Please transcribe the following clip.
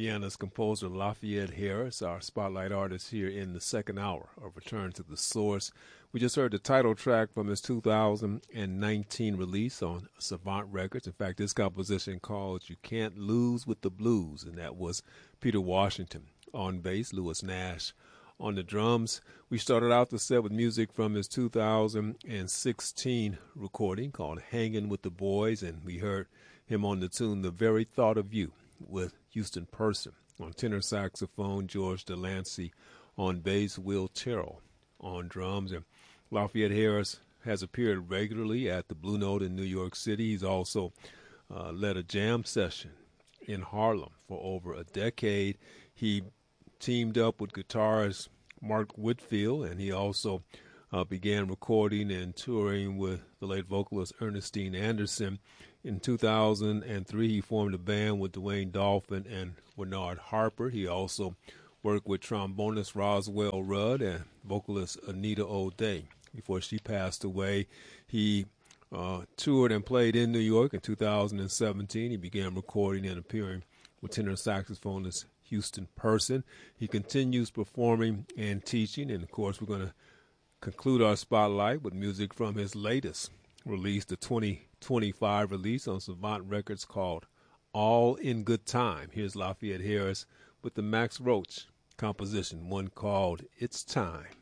pianist composer Lafayette Harris, our spotlight artist here in the second hour of Return to the Source. We just heard the title track from his 2019 release on Savant Records. In fact, this composition called You Can't Lose with the Blues, and that was Peter Washington on bass, Lewis Nash on the drums. We started out the set with music from his 2016 recording called Hanging with the Boys, and we heard him on the tune The Very Thought of You with Houston Person. On tenor saxophone, George Delancey. On bass, Will Terrell on drums. And Lafayette Harris has appeared regularly at the Blue Note in New York City. He's also led a jam session in Harlem for over a decade. He teamed up with guitarist Mark Whitfield, and he also began recording and touring with the late vocalist Ernestine Anderson. In 2003, he formed a band with Dwayne Dolphin and Bernard Harper. He also worked with trombonist Roswell Rudd and vocalist Anita O'Day. Before she passed away, he toured and played in New York. In 2017, he began recording and appearing with tenor saxophonist Houston Person. He continues performing and teaching, and of course, we're going to conclude our spotlight with music from his latest release, the 2025 release on Savant Records called All in Good Time. Here's Lafayette Harris with the Max Roach composition, one called It's Time.